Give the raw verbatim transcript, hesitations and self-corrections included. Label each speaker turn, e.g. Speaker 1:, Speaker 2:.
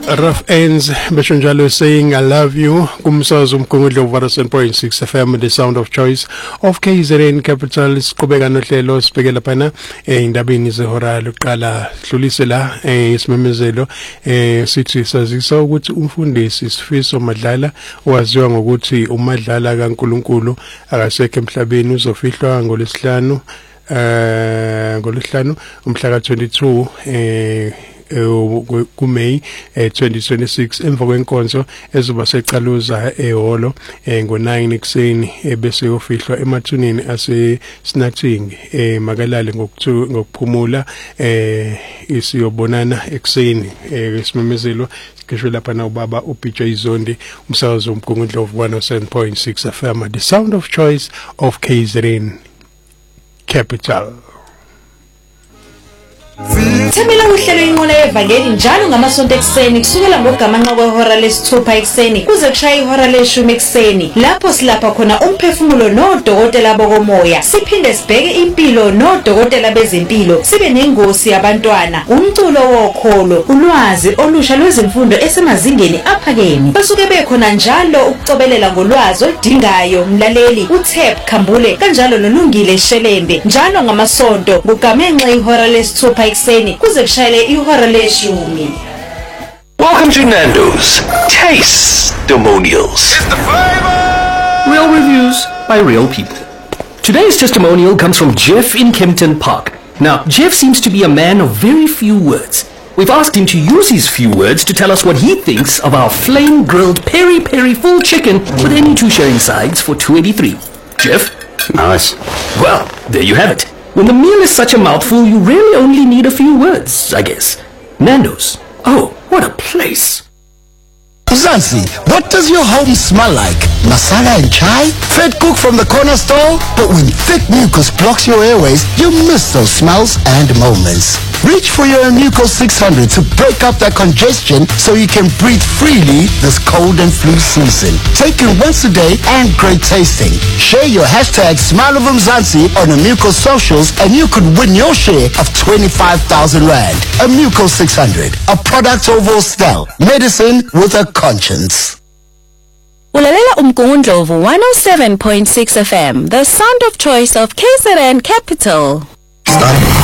Speaker 1: Rough Ends besho njalo saying I love you kumsakazo umgungudlo one oh seven point six F M, the sound of choice of K Z N Capital. Siqhubeka nohlelo sibhekela phana eh indabeni zehora lokuqala dlulise la eh isimemezelo eh sithi sazisa ukuthi umfundisi Sifiso Madlala owaziwa ngokuthi uMadlala kaNkulunkulu akasekho emhlabeni uzofihlwa ngolesihlanu eh ngolesihlanu umhla ka twenty-two eh kuMay twenty twenty-six emva kwenkonzo ezoba seqaluza eholo ngo nine ekseni bese yofihlwa emathuneni ase Snatching makalale ngokuphumula isiyobonana ekseni isimemezelo sikisho lapha na ubaba uB J Zondi umsakazo umgungudlo one oh seven point six F M, the sound of choice of K Z N Capital.
Speaker 2: Themela uhlelo inqola yevangeli njalo ngamasonto ekseni kusukela ngogamanqa kwehora lesithupha ekseni kuze kushaya ihora leshumi ekseni, lapho silapha khona umphefumulo nodokotela bokomoya, siphinde sibheke impilo nodokotela bezempilo, sibe nengosi yabantwana, umculo wokholo, ulwazi olusha lwezemfundo esemazingeni aphakeme. Basuke bekhona njalo ukucobelela ngolwazi oludingayo mlaleli uThep Khambule kanjalo noLungile Shelembe njalo ngamasonto ngogamenqa ihora lesithupha ekseni kuze kushayele ihora leshumi.
Speaker 3: Welcome to Nando's Taste-Demonials.
Speaker 4: It's the flavor!
Speaker 5: Real reviews by real people. Today's testimonial comes from Jeff in Kempton Park. Now, Jeff seems to be a man of very few words. We've asked him to use his few words to tell us what he thinks of our flame-grilled peri-peri full chicken with any two sharing sides for two eighty-three. Jeff?
Speaker 6: Nice.
Speaker 5: Well, there you have it. When the meal is such a mouthful, you really only need a few words, I guess. Nando's. Oh, what a place.
Speaker 6: Zansi, what does your home smell like? Masala and chai? Fed cook from the corner store? But when thick mucus blocks your airways, you miss those smells and moments. Reach for your Muco six hundred to break up that congestion so you can breathe freely this cold and flu season. Taken once a day and great tasting. Share your hashtag Smile of Mzansi on Muco socials and you could win your share of twenty-five thousand rand. A Muco six hundred, a product of Ostel. Medicine with a conscience.
Speaker 7: Ulalela umgungundlovu one oh seven point six F M, the sound of choice of K Z N Capital.
Speaker 6: Stop.